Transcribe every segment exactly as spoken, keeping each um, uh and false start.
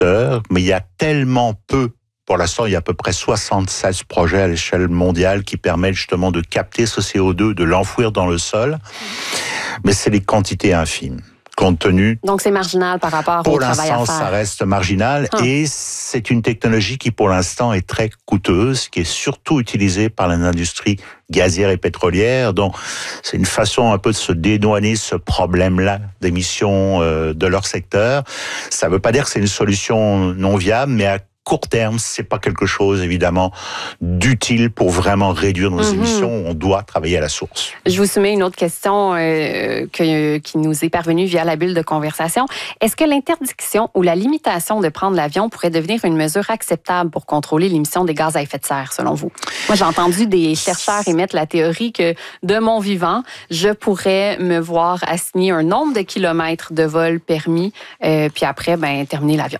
secteur, mais il y a tellement peu. Pour l'instant, il y a à peu près soixante-seize projets à l'échelle mondiale qui permettent justement de capter ce C O deux, de l'enfouir dans le sol. Mais c'est des quantités infimes. Compte tenu. Donc, c'est marginal par rapport pour au travail à faire. Pour l'instant, ça reste marginal. Hum. Et c'est une technologie qui, pour l'instant, est très coûteuse, qui est surtout utilisée par l'industrie gazière et pétrolière. Donc, c'est une façon un peu de se dédouaner ce problème-là d'émissions euh, de leur secteur. Ça ne veut pas dire que c'est une solution non viable, mais à court terme, c'est pas quelque chose, évidemment, d'utile pour vraiment réduire nos mm-hmm. émissions. On doit travailler à la source. Je vous soumets une autre question euh, que, qui nous est parvenue via la bulle de conversation. Est-ce que l'interdiction ou la limitation de prendre l'avion pourrait devenir une mesure acceptable pour contrôler l'émission des gaz à effet de serre, selon vous? Moi, j'ai entendu des chercheurs émettre la théorie que, de mon vivant, je pourrais me voir assigner un nombre de kilomètres de vol permis, euh, puis après, ben, terminer l'avion.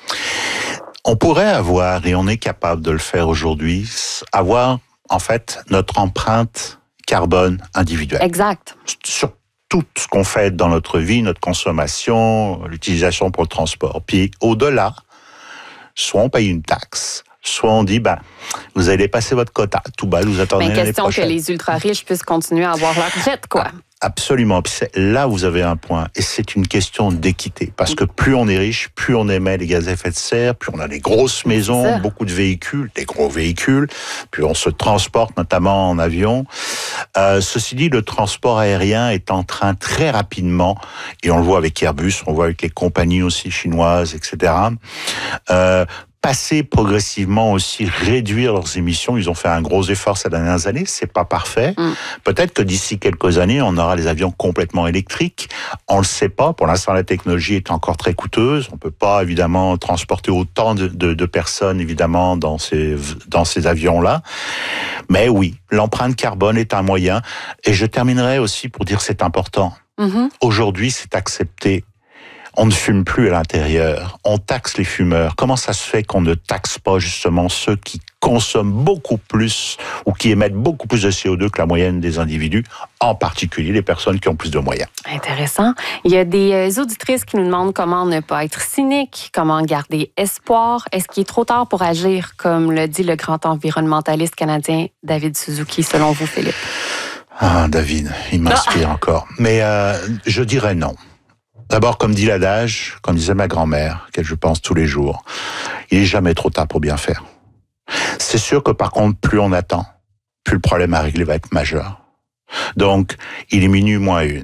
On pourrait avoir, et on est capable de le faire aujourd'hui, avoir en fait notre empreinte carbone individuelle. Exact. Sur tout ce qu'on fait dans notre vie, notre consommation, l'utilisation pour le transport. Puis au-delà, soit on paye une taxe, soit on dit, ben, vous allez passer votre quota. Tout bas, vous attendez l'année prochaine. Question que les ultra-riches puissent continuer à avoir leur jet, quoi. Absolument. Puis c'est, là, vous avez un point. Et c'est une question d'équité. Parce que plus on est riche, plus on émet les gaz à effet de serre, plus on a des grosses maisons, beaucoup de véhicules, des gros véhicules, plus on se transporte, notamment en avion. Euh, ceci dit, le transport aérien est en train très rapidement, et on le voit avec Airbus, on le voit avec les compagnies aussi chinoises, et cetera, euh, passer progressivement aussi, réduire leurs émissions. Ils ont fait un gros effort ces dernières années. C'est pas parfait. Mm. Peut-être que d'ici quelques années, on aura les avions complètement électriques. On le sait pas. Pour l'instant, la technologie est encore très coûteuse. On peut pas, évidemment, transporter autant de, de, de personnes, évidemment, dans ces, dans ces avions-là. Mais oui, l'empreinte carbone est un moyen. Et je terminerai aussi pour dire que c'est important. Mm-hmm. Aujourd'hui, c'est accepté. On ne fume plus à l'intérieur, on taxe les fumeurs. Comment ça se fait qu'on ne taxe pas justement ceux qui consomment beaucoup plus ou qui émettent beaucoup plus de C O deux que la moyenne des individus, en particulier les personnes qui ont plus de moyens? Intéressant. Il y a des auditrices qui nous demandent comment ne pas être cynique, comment garder espoir. Est-ce qu'il est trop tard pour agir, comme le dit le grand environnementaliste canadien David Suzuki, selon vous, Philippe? Ah, David, il m'inspire ah. encore. Mais euh, je dirais non. D'abord, comme dit l'adage, comme disait ma grand-mère, à laquelle je pense tous les jours, il n'est jamais trop tard pour bien faire. C'est sûr que par contre, plus on attend, plus le problème à régler va être majeur. Donc, il est minuit moins une.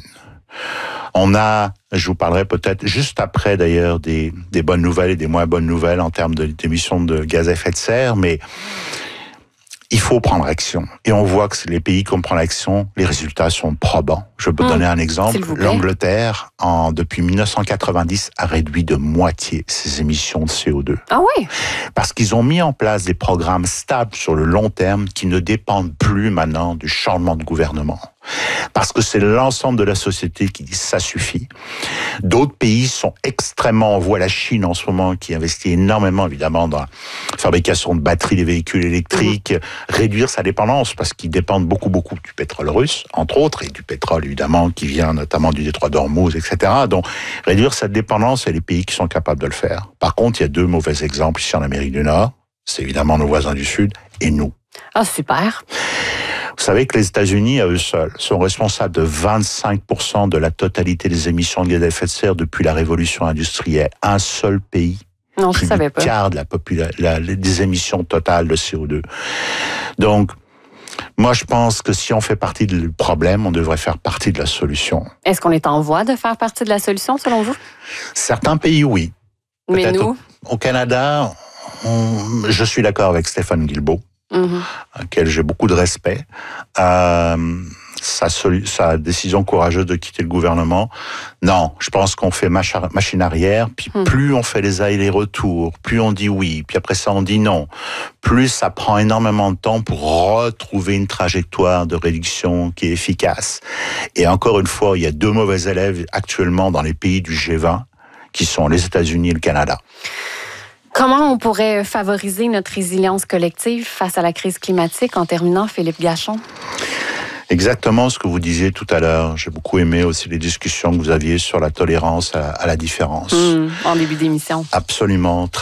On a, je vous parlerai peut-être juste après d'ailleurs des, des bonnes nouvelles et des moins bonnes nouvelles en termes de, d'émissions de gaz à effet de serre, mais il faut prendre action. Et on voit que les pays qui prennent l'action, les résultats sont probants. Je peux mmh. donner un exemple. L'Angleterre, en, depuis dix-neuf cent quatre-vingt-dix, a réduit de moitié ses émissions de C O deux. Ah oui? Parce qu'ils ont mis en place des programmes stables sur le long terme qui ne dépendent plus maintenant du changement de gouvernement. Parce que c'est l'ensemble de la société qui dit ça suffit. D'autres pays sont extrêmement en voie. La Chine en ce moment qui investit énormément évidemment dans la fabrication de batteries des véhicules électriques, mmh. réduire sa dépendance parce qu'ils dépendent beaucoup beaucoup du pétrole russe entre autres et du pétrole évidemment qui vient notamment du détroit d'Ormuz, et cetera. Donc réduire cette dépendance, c'est les pays qui sont capables de le faire. Par contre, il y a deux mauvais exemples ici en Amérique du Nord. C'est évidemment nos voisins du Sud et nous. Ah super. Vous savez que les États-Unis, à eux seuls, sont responsables de vingt-cinq pour cent de la totalité des émissions de gaz à effet de serre depuis la révolution industrielle. Un seul pays. Non, je ne savais pas. Quart de la popula- la, des émissions totales de C O deux. Donc, moi, je pense que si on fait partie du problème, on devrait faire partie de la solution. Est-ce qu'on est en voie de faire partie de la solution, selon vous? Certains pays, oui. Mais Peut-être nous? Au, au Canada, on, je suis d'accord avec Stéphane Guilbeault. Mmh. À laquelle j'ai beaucoup de respect. Euh, sa, solu- sa décision courageuse de quitter le gouvernement. Non, je pense qu'on fait macha- machine arrière, puis mmh. plus on fait les allers-retours, plus on dit oui, puis après ça on dit non, plus ça prend énormément de temps pour retrouver une trajectoire de réduction qui est efficace. Et encore une fois, il y a deux mauvais élèves actuellement dans les pays du G vingt, qui sont les États-Unis et le Canada. Comment on pourrait favoriser notre résilience collective face à la crise climatique en terminant, Philippe Gachon? Exactement ce que vous disiez tout à l'heure. J'ai beaucoup aimé aussi les discussions que vous aviez sur la tolérance à, à la différence. Mmh, en début d'émission. Absolument.